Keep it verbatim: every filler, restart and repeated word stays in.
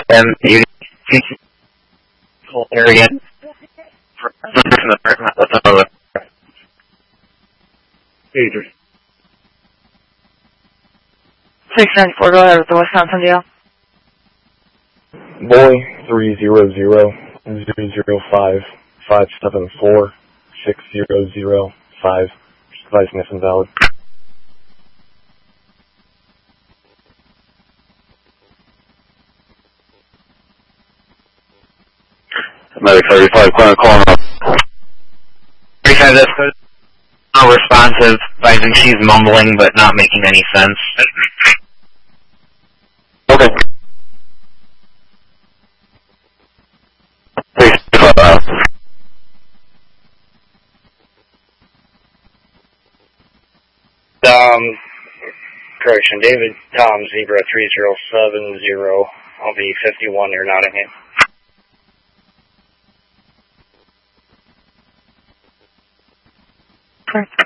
Um, you area for the apartment with another. Pager. six ninety-four, go ahead with the Wisconsin deal. Boy, three zero zero zero zero five five seven four six zero zero five. Device miss invalid. Medic thirty-five, corner, corner. thirty-five, that's good. Not responsive, advising she's mumbling but not making any sense. Okay. Um, correction, David Tom Zebra three zero seven zero. I'll be fifty-one near Nottingham. Correct.